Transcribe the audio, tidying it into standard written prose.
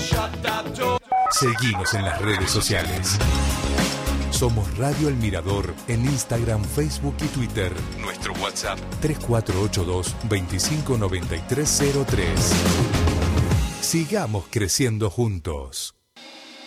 Seguinos en las redes sociales. Somos Radio El Mirador en Instagram, Facebook y Twitter. Nuestro WhatsApp 3482-259303. Sigamos creciendo juntos.